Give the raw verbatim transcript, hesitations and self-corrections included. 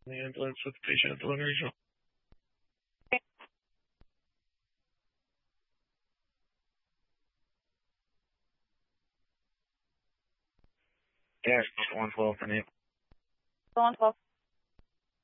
The ambulance with the patient at the Lone Regional. Yeah, one twelve for me. one twelve.